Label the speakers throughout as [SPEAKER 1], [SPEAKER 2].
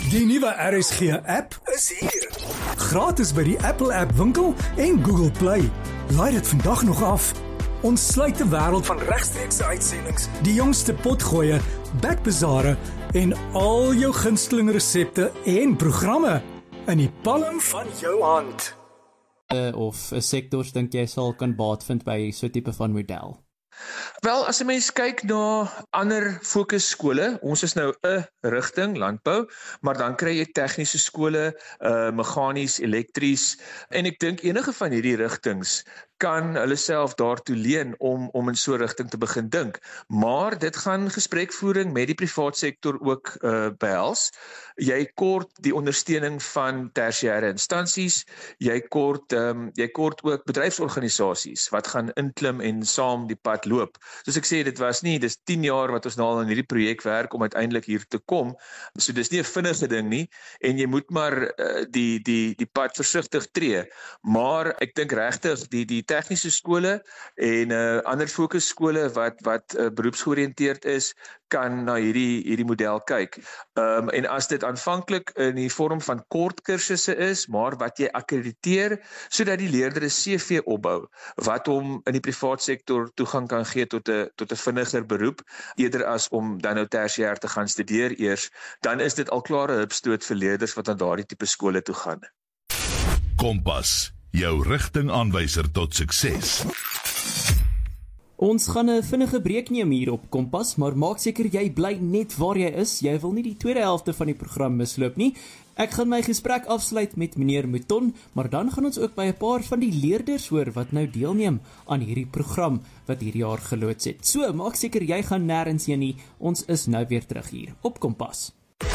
[SPEAKER 1] Die nuwe RSG app is hier. Gratis by die Apple App Winkel en Google Play. Laai dit vandag nog af. Ons sluit 'n wêreld van regstreekse uitsendings, die jongste potgoeie, backbazare en al jou gunsteling resepte en programme in die palm van jou hand.
[SPEAKER 2] Of 'n sektors dink jy sal kan baat vind by so 'n tipe van model?
[SPEAKER 3] Wel, as 'n mens kyk na ander fokusskole, ons is nou 'n rigting landbou, maar dan kry jy tegniese skole, meganies, elektries, en ek dink enige van hierdie rigtings kan hulle self daartoe leen om in so 'n rigting te begin dink. Maar dit gaan gesprekvoering met die privaat sektor ook behels. Jy kort die ondersteuning van tersiêre instansies, jy kort ook bedryfsorganisasies wat gaan inklim en saam die pad loop. Soos ek sê, dis 10 jaar wat ons nou al aan hierdie projek werk om uiteindelik hier te kom. So dis nie 'n vinnige ding nie en jy moet maar die pad versigtig tree. Maar ek dink regtig die tegniese skole en ander fokusskole wat beroepsgeoriënteerd is, kan na hierdie model kyk. En as dit aanvanklik in die vorm van kort kursusse is, maar wat jy akkrediteer, sodat die leerder 'n CV opbou, wat hom in die privaat sektor toegang kan gee tot 'n vinniger beroep, eerder as om dan nou tersiêr te gaan studeer eers, dan is dit al klare hupstoot vir leerders wat aan daardie tipe skole toe gaan.
[SPEAKER 4] Kompas, jou rigtingaanwyser tot sukses.
[SPEAKER 2] Ons gaan 'n vinnige breek neem hier op Kompas, maar maak seker jy bly net waar jy is. Jy wil nie die tweede helfte van die program misloop nie. Ek gaan my gesprek afsluit met meneer Mouton, maar dan gaan ons ook by 'n paar van die leerders hoor wat nou deelneem aan hierdie program wat hierdie jaar geloods het. So, maak seker jy gaan nêrens heen nie. Ons is nou weer terug hier op Kompas.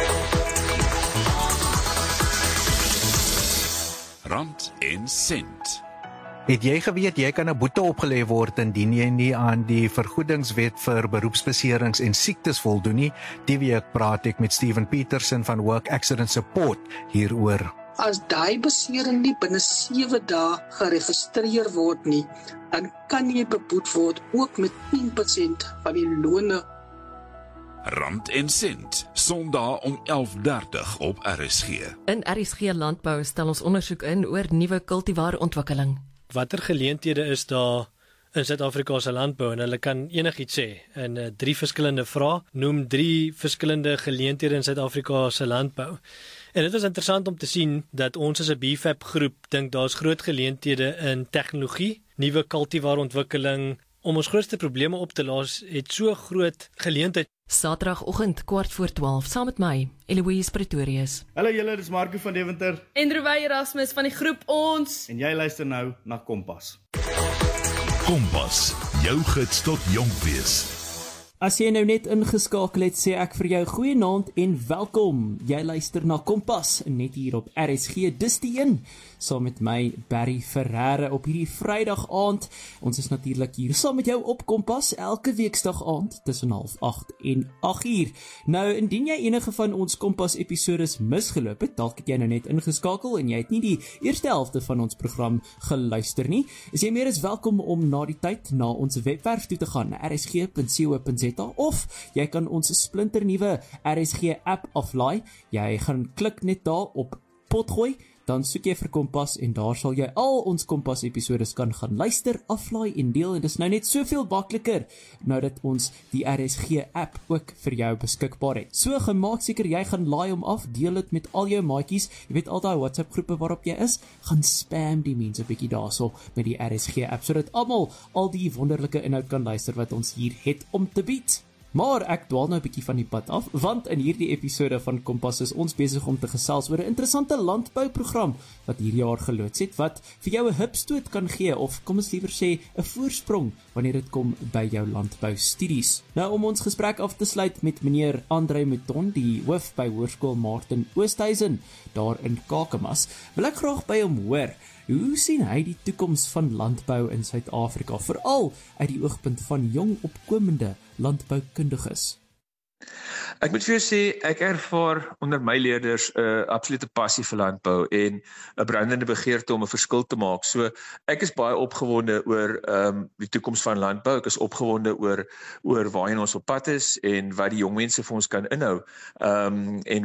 [SPEAKER 4] Rand en sent.
[SPEAKER 5] Het jy geweet jy kan 'n boete opgelê word indien jy nie aan die vergoedingswet vir beroepsbeserings en siektes voldoen nie? Die week praat ek met Steven Petersen van Work Accident Support hieroor.
[SPEAKER 6] As daai besering nie binne 7 dae geregistreer word nie, dan kan jy beboet word ook met 10% van die lone.
[SPEAKER 4] Rand en sent, Sondag om 11:30 op RSG.
[SPEAKER 7] In RSG Landbou stel ons ondersoek in oor nuwe kultivaarontwikkeling.
[SPEAKER 8] Watter geleenthede is daar in Suid-Afrika se landbou, en hulle kan enigiets sê in 3 verskillende vrae, noem 3 verskillende geleenthede in Suid-Afrika se landbou. En dit is interessant om te sien dat ons as 'n BFAP groep dink daar's groot geleenthede in tegnologie, nuwe kultivaarontwikkeling. Om ons grootste probleme op te los, het so groot geleentheid.
[SPEAKER 7] Saterdagoggend 11:15 saam met my, Eloise Pretorius.
[SPEAKER 9] Hallo julle, dis Marco van Deventer
[SPEAKER 10] en Ruby Erasmus van die groep Ons.
[SPEAKER 9] En jy luister nou na Kompas.
[SPEAKER 4] Kompas, jou gids tot jonk wees.
[SPEAKER 2] As jy nou net ingeskakel het, sê ek vir jou goeienaand en welkom. Jy luister na Kompas, net hier op RSG, dis die een, saam met my Barry Ferreira op hierdie Vrydag aand. Ons is natuurlik hier saam met jou op Kompas, elke weeksdag aand, tussen 7:30 en 8:00. Nou, indien jy enige van ons Kompas episodes misgeloop het, dalk het jy nou net ingeskakel en jy het nie die eerste helfte van ons program geluister nie, is jy meer as welkom om na die tyd na ons webwerf toe te gaan, rsg.co.za, of jy kan ons splinternuwe RSG app aflaai. Jy gaan klik net daar op potgooi, dan soek jy vir Kompas en daar sal jy al ons Kompas episodes kan gaan luister, aflaai en deel, en dis nou net soveel makliker nou dat ons die RSG app ook vir jou beskikbaar het. So gemaak seker jy gaan laai hom af, deel dit met al jou maatjies, jy weet al daai WhatsApp groepe waarop jy is, gaan spam die mense bietjie daarso met die RSG app, sodat almal al die wonderlike inhoud kan luister wat ons hier het om te bied. Maar ek dwaal nou 'n bietjie van die pad af, want in hierdie episode van Kompas is ons besig om te gesels oor 'n interessante landbouprogram wat hierdie jaar geloods het, wat vir jou 'n hupstoot kan gee, of kom ons liewer sê 'n voorsprong wanneer dit kom by jou landboustudies. Nou, om ons gesprek af te sluit met meneer Andre Mouton, die hoof by Hoërskool Martin Oosthuizen daar in Kakamas, wil ek graag by hom hoor, hoe sien hy die toekoms van landbou in Suid-Afrika, veral uit die oogpunt van jong opkomende landboukundiges?
[SPEAKER 3] Ek moet vir jou sê, ek ervaar onder my leerders 'n absolute passie vir landbou en 'n brandende begeerte om 'n verskil te maak. So ek is baie opgewonde oor die toekoms van landbou. Ek is opgewonde oor waarheen ons op pad is en wat die jong mense vir ons kan inhou. En